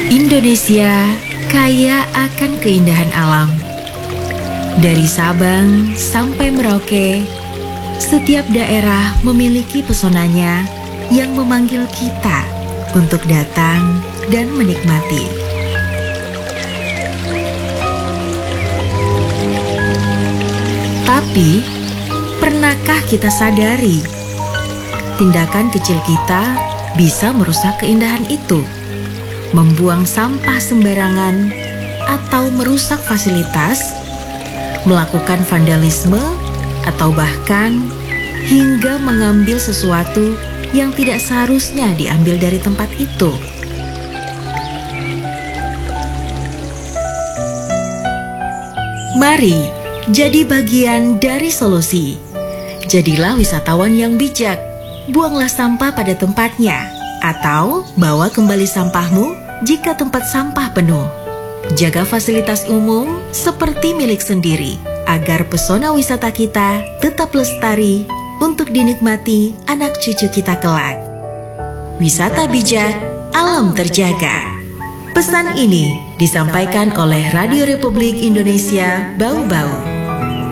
Indonesia kaya akan keindahan alam. Dari Sabang sampai Merauke, setiap daerah memiliki pesonanya yang memanggil kita untuk datang dan menikmati. Tapi, pernahkah kita sadari, tindakan kecil kita bisa merusak keindahan itu? Membuang sampah sembarangan atau merusak fasilitas, melakukan vandalisme, atau bahkan hingga mengambil sesuatu yang tidak seharusnya diambil dari tempat itu. Mari jadi bagian dari solusi. Jadilah wisatawan yang bijak. Buanglah sampah pada tempatnya, atau bawa kembali sampahmu jika tempat sampah penuh. Jaga fasilitas umum seperti milik sendiri, agar pesona wisata kita tetap lestari untuk dinikmati anak cucu kita kelak. Wisata bijak, alam terjaga. Pesan ini disampaikan oleh Radio Republik Indonesia Bau Bau.